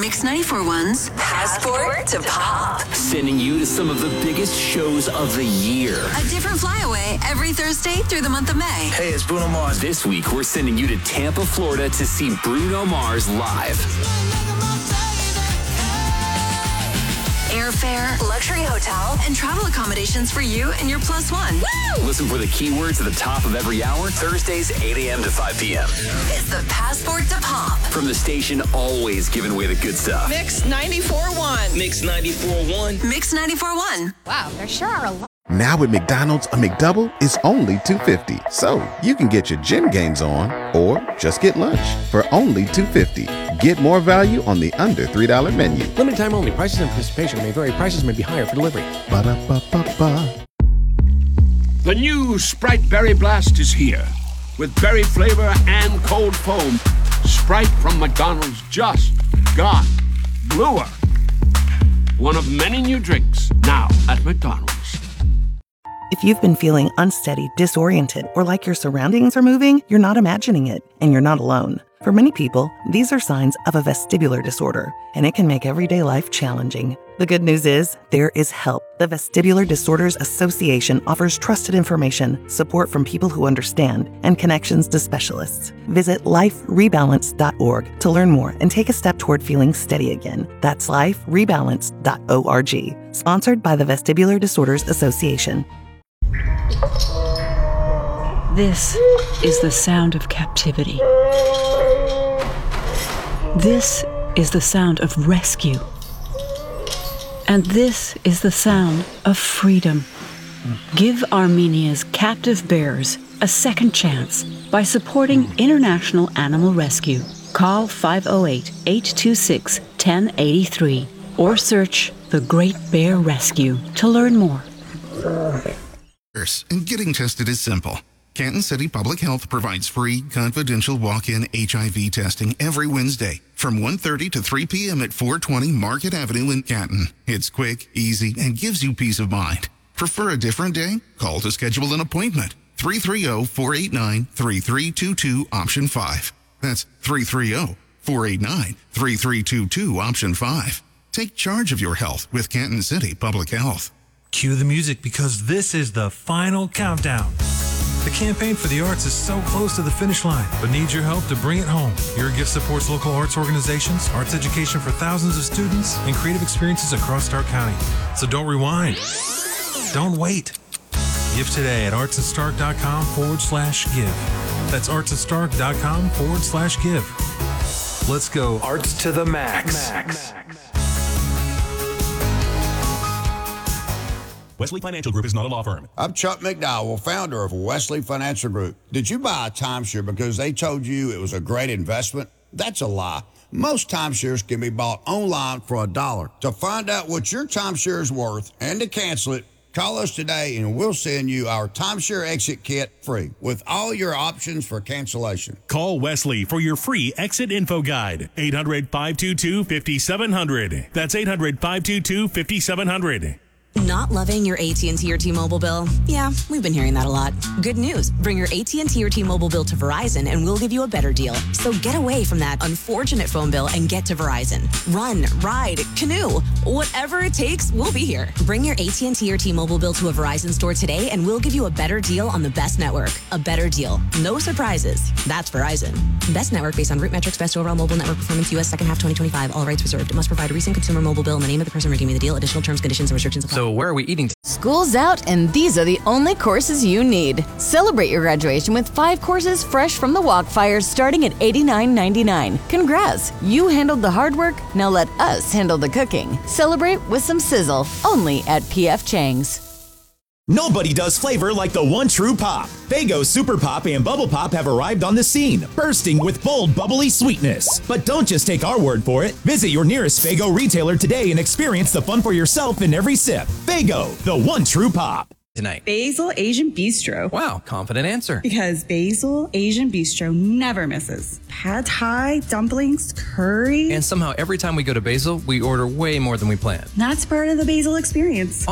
Mix 94.1's Passport to Pop. Sending you to some of the biggest shows of the year. A different flyaway every Thursday through the month of May. Hey, it's Bruno Mars. This week, we're sending you to Tampa, Florida to see Bruno Mars live. Airfare, luxury hotel, and travel accommodations for you and your plus one. Woo! Listen for the keywords at the top of every hour, Thursdays, 8 a.m. to 5 p.m. It's the Passport to Pop. From the station, always giving away the good stuff. Mix 94.1. Mix 94.1. Mix 94.1. Wow, there sure are a lot. Now at McDonald's, a McDouble is only $2.50. So you can get your gym gains on or just get lunch for only $2.50. Get more value on the under $3 menu. Limited time only. Prices and participation may vary. Prices may be higher for delivery. Ba-da-ba-ba-ba. The new Sprite Berry Blast is here. With berry flavor and cold foam, Sprite from McDonald's just got bluer. One of many new drinks now at McDonald's. If you've been feeling unsteady, disoriented, or like your surroundings are moving, you're not imagining it, and you're not alone. For many people, these are signs of a vestibular disorder, and it can make everyday life challenging. The good news is, there is help. The Vestibular Disorders Association offers trusted information, support from people who understand, and connections to specialists. Visit liferebalance.org to learn more and take a step toward feeling steady again. That's liferebalance.org. Sponsored by the Vestibular Disorders Association. This is the sound of captivity. This is the sound of rescue. And this is the sound of freedom. Give Armenia's captive bears a second chance by supporting International Animal Rescue. Call 508-826-1083 or search The Great Bear Rescue to learn more. And getting tested is simple. Canton City Public Health provides free, confidential walk-in HIV testing every Wednesday from 1:30 to 3 p.m. at 420 Market Avenue in Canton. It's quick, easy, and gives you peace of mind. Prefer a different day? Call to schedule an appointment. 330-489-3322, option 5. That's 330-489-3322, option 5. Take charge of your health with Canton City Public Health. Cue the music because this is the final countdown. The campaign for the arts is so close to the finish line, but needs your help to bring it home. Your gift supports local arts organizations, arts education for thousands of students, and creative experiences across Stark County. So don't rewind. Don't wait. Give today at artsandstark.com/give. That's artsandstark.com/give. Let's go arts to the max. Wesley Financial Group is not a law firm. I'm Chuck McDowell, founder of Wesley Financial Group. Did you buy a timeshare because they told you it was a great investment? That's a lie. Most timeshares can be bought online for $1. To find out what your timeshare is worth and to cancel it, call us today and we'll send you our timeshare exit kit free with all your options for cancellation. Call Wesley for your free exit info guide. 800-522-5700. That's 800-522-5700. Not loving your AT&T or T-Mobile bill? Yeah, we've been hearing that a lot. Good news. Bring your AT&T or T-Mobile bill to Verizon and we'll give you a better deal. So get away from that unfortunate phone bill and get to Verizon. Run, ride, canoe, whatever it takes, we'll be here. Bring your AT&T or T-Mobile bill to a Verizon store today and we'll give you a better deal on the best network. A better deal. No surprises. That's Verizon. Best network based on root metrics, best overall mobile network performance, U.S. second half 2025. All rights reserved. Must provide a recent consumer mobile bill and the name of the person redeeming the deal. Additional terms, conditions, and restrictions apply. So where are we eating? School's out, and these are the only courses you need. Celebrate your graduation with 5 courses fresh from the wok fire starting at $89.99. Congrats! You handled the hard work, now let us handle the cooking. Celebrate with some sizzle, only at P.F. Chang's. Nobody does flavor like the one true pop. Faygo Super Pop and Bubble Pop have arrived on the scene, bursting with bold, bubbly sweetness. But don't just take our word for it. Visit your nearest Faygo retailer today and experience the fun for yourself in every sip. Faygo, the one true pop. Tonight. Basil Asian Bistro. Wow, confident answer. Because Basil Asian Bistro never misses. Pad Thai, dumplings, curry. And somehow every time we go to Basil, we order way more than we planned. That's part of the Basil experience.